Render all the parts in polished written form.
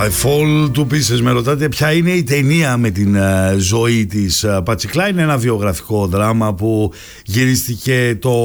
I fall to pieces. Με ρωτάτε ποια είναι η ταινία με την ζωή της Patsy Cline. Είναι ένα βιογραφικό δράμα που γυρίστηκε το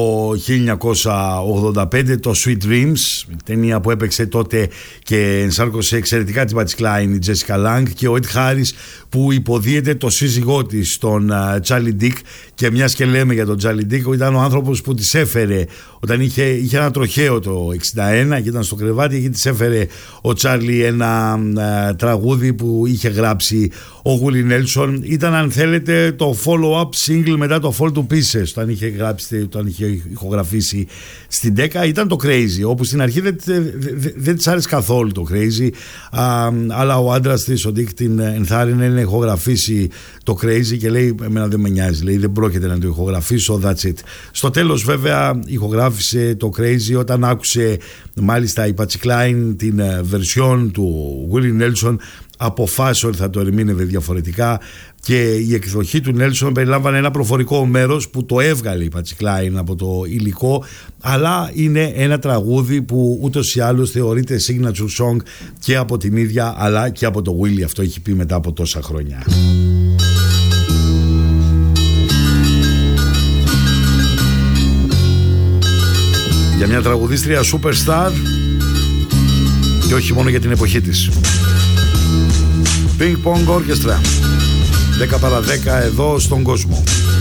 1985, το Sweet Dreams, ταινία που έπαιξε τότε και ενσάρκωσε εξαιρετικά την Patsy Cline η Jessica Lange και ο Ed Harris που υποδίεται το σύζυγό της, τον Charlie Dick. Και μιας και λέμε για τον Charlie Dick, ήταν ο άνθρωπος που της έφερε όταν είχε ένα τροχαίο το 61 και ήταν στο κρεβάτι και της έφερε ο Charlie ένα τραγούδι που είχε γράψει ο Willie Nelson. Ήταν, αν θέλετε, το follow-up single μετά το Fall to Pieces, όταν είχε ηχογραφήσει στην Decca. Ήταν το Crazy, όπου στην αρχή δεν της άρεσε καθόλου το Crazy, αλλά ο άντρας της, ο Dick, την ενθάρρυνε να ηχογραφήσει το Crazy και λέει, εμένα δεν με νοιάζει, λέει, δεν πρόκειται να το ηχογραφήσω, that's it. Στο τέλος βέβαια ηχογράφησε το Crazy όταν άκουσε μάλιστα η Patsy Cline την version του Willie Nelson, αποφάσισε ότι θα το ερμήνευε διαφορετικά και η εκδοχή του Nelson περιλάμβανε ένα προφορικό μέρος που το έβγαλε η Patsy Cline από το υλικό, αλλά είναι ένα τραγούδι που ούτως ή άλλως θεωρείται signature song και από την ίδια αλλά και από το Willie. Αυτό έχει πει μετά από τόσα χρόνια. Για μια τραγουδίστρια superstar και όχι μόνο για την εποχή της. Ping Pong Orchestra, 10 παρα 10 εδώ στον κόσμο.